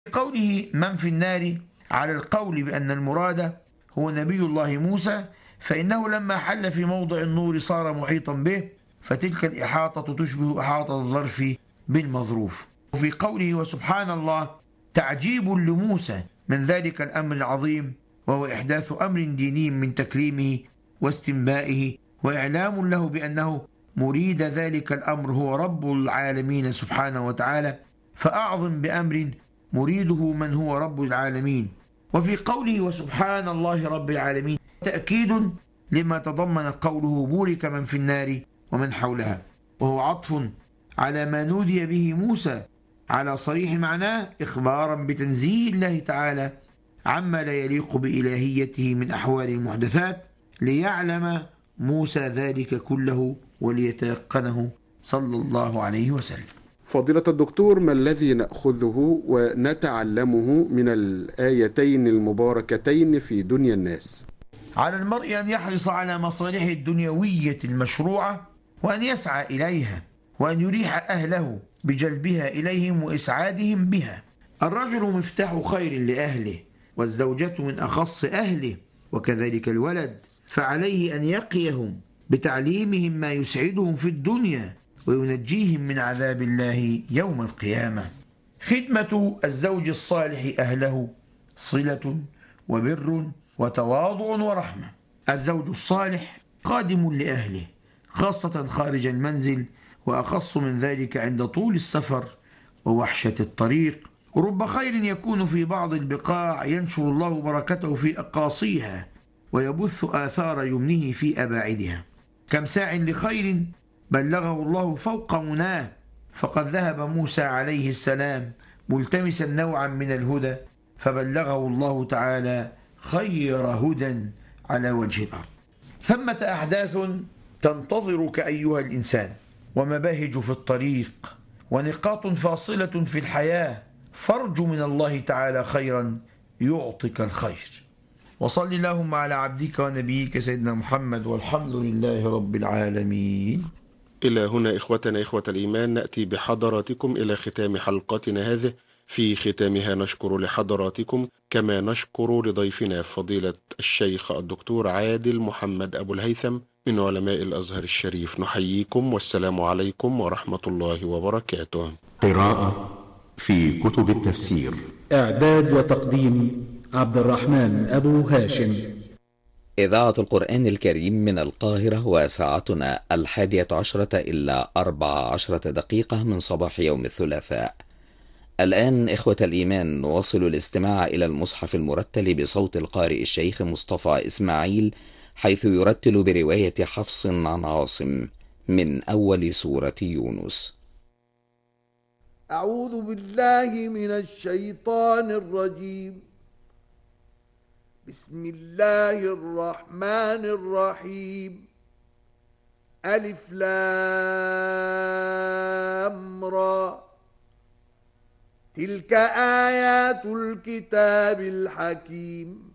قوله من في النار على القول بأن المراد هو نبي الله موسى، فإنه لما حل في موضع النور صار محيطا به، فتلك الإحاطة تشبه إحاطة الظرف بالمظروف. وفي قوله وسبحان الله تعجيب لموسى من ذلك الأمر العظيم، وهو إحداث أمر ديني من تكريمه واستنبائه، وإعلام له بأنه مريد ذلك الأمر هو رب العالمين سبحانه وتعالى، فأعظم بأمر مريده من هو رب العالمين. وفي قوله وسبحان الله رب العالمين تأكيد لما تضمن قوله بورك من في النار ومن حولها، وهو عطف على ما نودي به موسى على صريح معناه، إخبارا بتنزيه الله تعالى عما لا يليق بإلهيته من أحوال المحدثات، ليعلم موسى ذلك كله وليتيقنه صلى الله عليه وسلم. فضيلة الدكتور، ما الذي نأخذه ونتعلمه من الآيتين المباركتين في دنيا الناس؟ على المرء أن يحرص على مصالحه الدنيوية المشروعة، وأن يسعى إليها، وأن يريح أهله بجلبها إليهم وإسعادهم بها. الرجل مفتاح خير لأهله، والزوجة من أخص أهله، وكذلك الولد، فعليه أن يقيهم بتعليمهم ما يسعدهم في الدنيا وينجيهم من عذاب الله يوم القيامة. خدمة الزوج الصالح أهله صلة وبر وتواضع ورحمة. الزوج الصالح خادم لأهله خاصة خارج المنزل، وأخص من ذلك عند طول السفر ووحشة الطريق. ورب خير يكون في بعض البقاع ينشر الله بركته في أقاصيها، ويبث آثار يمنه في أباعدها. كم ساع لخير بلغه الله فوق مناه، فقد ذهب موسى عليه السلام ملتمسا نوعا من الهدى، فبلغه الله تعالى خير هدى على وجه الأرض. ثمة أحداث تنتظرك أيها الإنسان، ومباهج في الطريق، ونقاط فاصلة في الحياة، فارجو من الله تعالى خيرا يعطك الخير. وصل اللهم على عبدك ونبيك سيدنا محمد، والحمد لله رب العالمين. إلى هنا إخوتنا إخوة الإيمان نأتي بحضراتكم إلى ختام حلقتنا هذه. في ختامها نشكر لحضراتكم، كما نشكر لضيفنا فضيلة الشيخ الدكتور عادل محمد أبو الهيثم من علماء الأزهر الشريف. نحييكم والسلام عليكم ورحمة الله وبركاته. قراءة في كتب التفسير، إعداد وتقديم عبد الرحمن أبو هاشم. إذاعة القرآن الكريم من القاهرة، وساعتنا 11:10 إلا 14 دقيقة من صباح يوم الثلاثاء. الآن إخوة الإيمان نواصل الاستماع إلى المصحف المرتل بصوت القارئ الشيخ مصطفى إسماعيل، حيث يرتل برواية حفص عن عاصم من أول سورة يونس. أعوذ بالله من الشيطان الرجيم. بسم الله الرحمن الرحيم. ألف لام را، تلك آيات الكتاب الحكيم.